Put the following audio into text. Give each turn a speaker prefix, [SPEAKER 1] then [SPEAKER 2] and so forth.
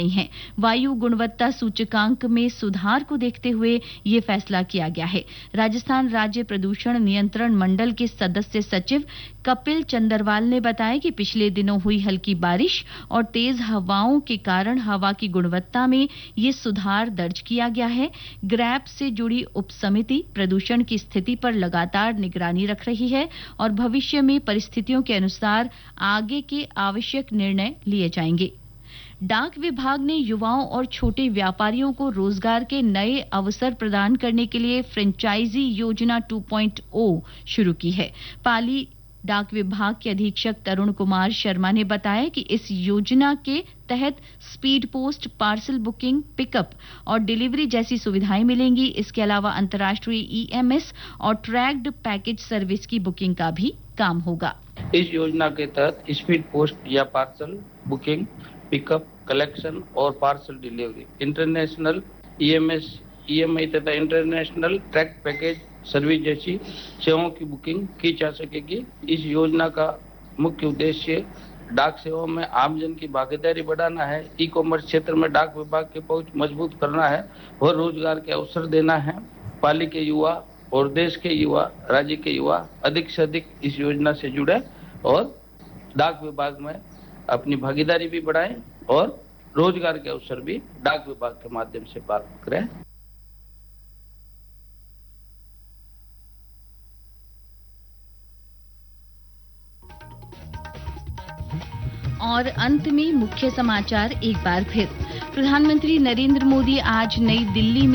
[SPEAKER 1] गई हैं। वायु गुणवत्ता सूचकांक में सुधार को देखते हुए ये फैसला किया गया है। राजस्थान राज्य प्रदूषण नियंत्रण मंडल के सदस्य सचिव कपिल चंद्रवाल ने बताया कि पिछले दिनों हुई हल्की बारिश और तेज हवाओं के कारण हवा की गुणवत्ता में ये सुधार दर्ज किया गया है। ग्रैप से जुड़ी उप समिति प्रदूषण की स्थिति पर लगातार निगरानी रख रही है और भविष्य में परिस्थितियों के अनुसार आगे के आवश्यक निर्णय लिए जाएंगे। डाक विभाग ने युवाओं और छोटे व्यापारियों को रोजगार के नए अवसर प्रदान करने के लिए फ्रेंचाइजी योजना 2.0 शुरू की है। पाली डाक विभाग के अधीक्षक तरुण कुमार शर्मा ने बताया कि इस योजना के तहत speed post, parcel booking, pickup और डिलीवरी जैसी सुविधाएं मिलेंगी। इसके अलावा अंतर्राष्ट्रीय EMS और ट्रैक्ड पैकेज सर्विस की बुकिंग का भी काम होगा।
[SPEAKER 2] इस योजना के तहत स्पीड पोस्ट या पार्सल बुकिंग, पिकअप, कलेक्शन और parcel delivery, international EMS, EMI तथा इंटरनेशनल ट्रैक पैकेज सर्विस जैसी सेवाओं की बुकिंग की जा सकेगी। इस योजना का मुख्य उद्देश्य डाक सेवा में आमजन की भागीदारी बढ़ाना है, ई-कॉमर्स क्षेत्र में डाक विभाग की पहुंच मजबूत करना है और रोजगार के अवसर देना है। पाली के युवा और देश के युवा, राज्य के युवा अधिक से अधिक इस योजना से जुड़े और डाक विभाग में अपनी भागीदारी भी बढ़ाएं और रोजगार के अवसर भी डाक विभाग के माध्यम से प्राप्त करें।
[SPEAKER 1] और अंत में मुख्य समाचार एक बार फिर। प्रधानमंत्री नरेंद्र मोदी आज नई दिल्ली में